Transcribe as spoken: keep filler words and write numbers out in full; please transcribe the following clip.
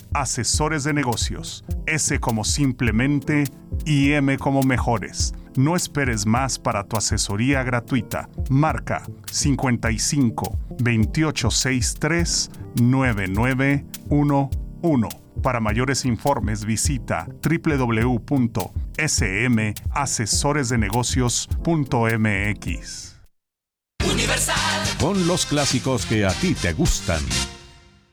Asesores de negocios. S como simplemente y M como mejores. No esperes más para tu asesoría gratuita. Marca cincuenta y cinco, veintiocho sesenta y tres, noventa y nueve once. Para mayores informes visita doble u doble u doble u punto s m asesores de negocios punto m x. Universal. Con los clásicos que a ti te gustan.